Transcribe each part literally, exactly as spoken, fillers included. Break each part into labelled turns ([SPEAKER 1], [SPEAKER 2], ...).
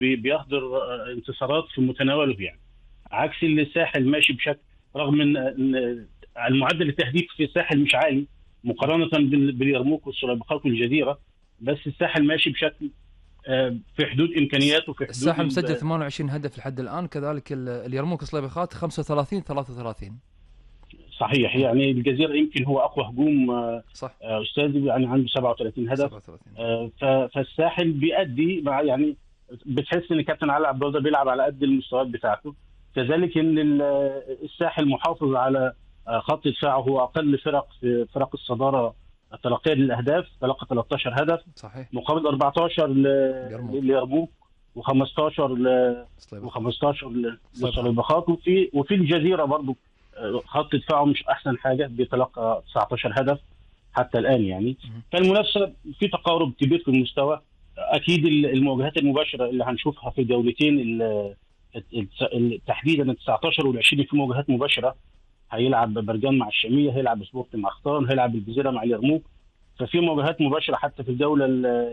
[SPEAKER 1] بي- بيهدر آه، انتصارات في متناوله يعني، عكس اللي الساحل ماشي بشكل، رغم ان إن المعدل التهديف في الساحل مش عالي مقارنه بال- باليرموك والسليبقات والجزيره، بس الساحل ماشي بشكل آه، في حدود
[SPEAKER 2] الس-
[SPEAKER 1] امكانياته، في حدود
[SPEAKER 2] الساحل مسجل
[SPEAKER 1] ال-
[SPEAKER 2] ثمانية وعشرين هدف لحد الآن، كذلك ال- اليرموك صليبخات خمسة وثلاثين ثلاثة وثلاثين.
[SPEAKER 1] صحيح.
[SPEAKER 2] مم.
[SPEAKER 1] يعني الجزيره يمكن هو اقوى هجوم آه،
[SPEAKER 2] صح.
[SPEAKER 1] آه، استاذي، يعني عنده سبعة وثلاثين هدف.
[SPEAKER 2] سبعة وثلاثين.
[SPEAKER 1] آه، ف- فالساحل بيأدي مع، يعني بتحس ان كابتن علي عبد الله بيلعب على قد المستويات بتاعته. كذلك ان ال- الساحل محافظ على آه، خط دفاعه، هو اقل فرق في فرق الصداره تلقيا للاهداف، تلقى ثلاثة عشر هدف
[SPEAKER 2] صحيح.
[SPEAKER 1] مقابل أربعة عشر ل-
[SPEAKER 2] اليرموك
[SPEAKER 1] لليرموك و15 ل
[SPEAKER 2] صليبخات.
[SPEAKER 1] و15
[SPEAKER 2] صليبخات.
[SPEAKER 1] للصليبخات. وفي وفي الجزيره برضو آه، خط دفاعه مش احسن حاجه، بيتلقى تسعة عشر هدف حتى الان يعني.
[SPEAKER 2] مم.
[SPEAKER 1] فالمنافسه في تقارب كبير في المستوى. اكيد المواجهات المباشره اللي هنشوفها في الجولتين ال- ال- تحديدا ال تسعتاشر وال عشرين في مواجهات مباشره. هيلعب برجان مع الشاميه، هيلعب سبورت مع اختان، هيلعب الجزيره مع اليرموك. ففي مواجهات مباشره حتى في الجوله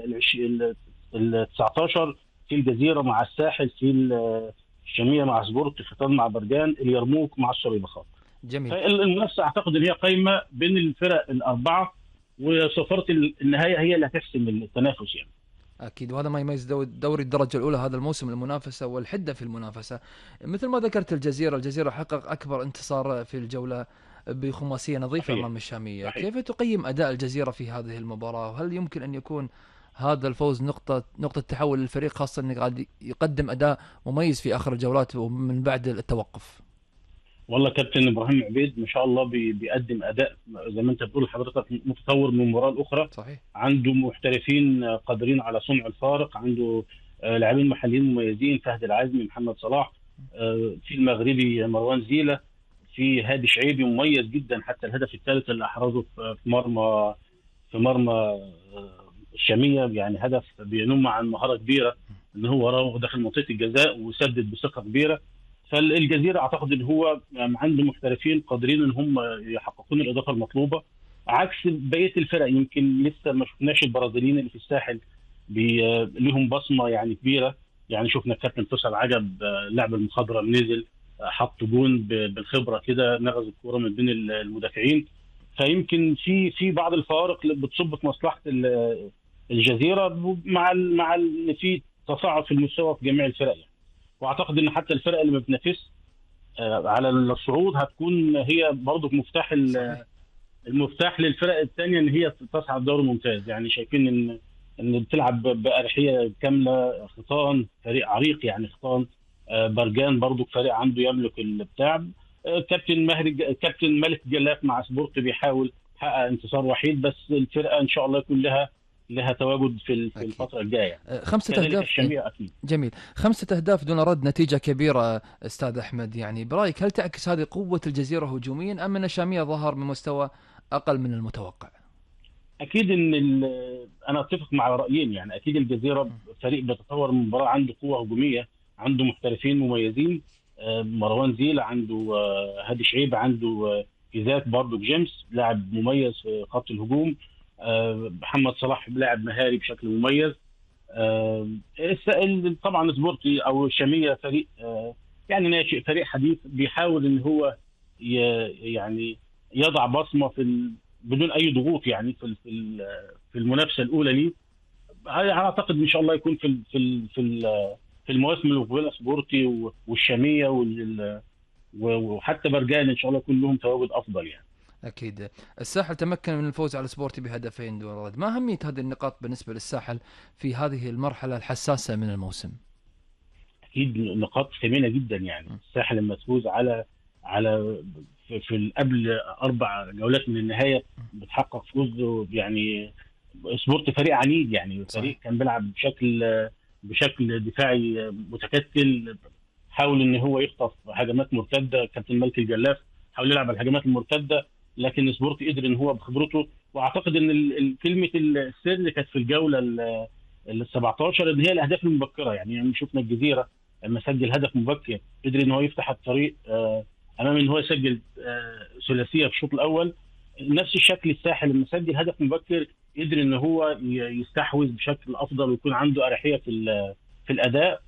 [SPEAKER 1] ال تسعتاشر، في الجزيره مع الساحل، في ال- الشاميه مع سبورت، ختان مع برجان، اليرموك مع الصليبخات.
[SPEAKER 2] جميل.
[SPEAKER 1] فالمنافسه اعتقد ان هي قايمه بين الفرق الاربعه، وصفاره النهايه هي اللي هتحسم التنافس يعني.
[SPEAKER 2] اكيد، وهذا ما يميز دو- دوري الدرجه الاولى هذا الموسم، المنافسه والحده في المنافسه. مثل ما ذكرت الجزيره، الجزيره حقق اكبر انتصار في الجوله بخماسيه نظيفه
[SPEAKER 1] صحيح.
[SPEAKER 2] امام الشاميه.
[SPEAKER 1] صحيح.
[SPEAKER 2] كيف تقيم اداء الجزيره في هذه المباراه؟ وهل يمكن ان يكون هذا الفوز نقطه نقطه تحول للفريق، خاصه انه قاعد يقدم اداء مميز في اخر الجولات ومن بعد التوقف؟
[SPEAKER 1] والله كابتن ابراهيم عبيد ما شاء الله بي- بيقدم اداء زي ما انت بتقول حضرتك متطور من مباراه لاخرى.
[SPEAKER 2] صحيح.
[SPEAKER 1] عنده محترفين قادرين على صنع الفارق، عنده آه، لاعبين محليين مميزين، فهد العازمي، محمد صلاح، آه، في المغربي مروان زيلة، في هادي شعيبي مميز جدا، حتى الهدف الثالث اللي احرزه في في مرمى في مرمى آه، الشاميه، يعني هدف بينم عن مهاره كبيره، ان هو راوغ داخل منطقه الجزاء وسدد بثقه كبيره. فالجزيره اعتقد ان هو يعني عنده محترفين قادرين ان هم يحققون الاضافه المطلوبه، عكس بقيه الفرق. يمكن لسه ما شفناش البرازيليين اللي في الساحل بي لهم بصمه يعني كبيره. يعني شفنا الكابتن فيصل عجب آه، اللاعب المخضرم نزل آه، حط جون ب- بالخبره كده، نغز الكوره من بين المدافعين. فيمكن في في بعض الفوارق اللي بتصب في مصلحه ال- الجزيره، مع ال مع ال في تصاعد في المستوى في جميع الفرق يعني. واعتقد ان حتى الفرق اللي ما بتنافسش آه، على الصعود هتكون هي برضه مفتاح ال-
[SPEAKER 2] صحيح.
[SPEAKER 1] المفتاح للفرق الثانيه ان هي تصعد دوري ممتاز. يعني شايفين ان ان بتلعب باريحيه كامله. ختان فريق عريق يعني، ختان آه، برجان برضه فريق عنده يملك البتاع. آه، كابتن مهري كابتن ملك جلاف مع سبورت بيحاول يحقق انتصار وحيد، بس الفرقه ان شاء الله يكون لها لها تواجد في في
[SPEAKER 2] اكيد.
[SPEAKER 1] الفتره الجايه يعني.
[SPEAKER 2] آه، خمسة
[SPEAKER 1] كذلك
[SPEAKER 2] أهداف إيه؟
[SPEAKER 1] الشاميه اكيد.
[SPEAKER 2] جميل. خمسة أهداف دون رد، نتيجة كبيرة أستاذ أحمد. يعني برأيك هل تعكس هذه قوة الجزيرة هجوميا، أم أن الشامية ظهر بمستوى أقل من المتوقع؟
[SPEAKER 1] اكيد ان ال- انا اتفق مع رايين يعني. اكيد الجزيره فريق بيتطور من مباراه، عنده قوه هجوميه، عنده محترفين مميزين، آه، مروان زيل، عنده آه، هادي شعيب، عنده آه، ايزاك برضه جيمس لاعب مميز في خط الهجوم، آه، محمد صلاح لاعب مهاري بشكل مميز. آه، الس- ال- طبعا سبورتي او الشاميه فريق آه، يعني ناشئ، فريق حديث بيحاول ان هو ي- يعني يضع بصمه في ال... بدون اي ضغوط يعني في ال- في ال- في المنافسه الاولى ليه. أنا اعتقد ان شاء الله يكون في ال- في ال- في ال- في المواسم المقبله سبورتي و- والشاميه وال- و- وحتى برجان ان شاء الله يكون لهم تواجد افضل يعني.
[SPEAKER 2] أكيد. الساحل تمكن من الفوز على سبورتي بهدفين دون رد. ما أهمية هذه النقاط بالنسبة للساحل في هذه المرحلة الحساسة من الموسم؟
[SPEAKER 1] اكيد نقاط ثمينه جدا يعني.
[SPEAKER 2] م.
[SPEAKER 1] الساحل لما تفوز على على في, في قبل اربع جولات من النهايه بتحقق فوز يعني. سبورت فريق عنيد يعني،
[SPEAKER 2] صحيح.
[SPEAKER 1] فريق كان بيلعب بشكل بشكل دفاعي متكتل، حاول ان هو يخطف هجمات مرتده. كابتن ملك الجلاف حاول يلعب على الهجمات المرتده، لكن سبورت قدر ان هو بخبرته. واعتقد ان ال- ال- كلمه السر اللي كانت في الجوله ال ال سبعتاشر ان هي الاهداف المبكره يعني. يعني شفنا الجزيره لما سجل هدف مبكر قدر ان هو يفتح الطريق آه، امام ان هو يسجل آه، ثلاثيه في الشوط الاول. نفس الشكل الساحل لما سجل هدف مبكر قدر ان هو ي- يستحوذ بشكل افضل ويكون عنده اريحيه في ال- في الاداء.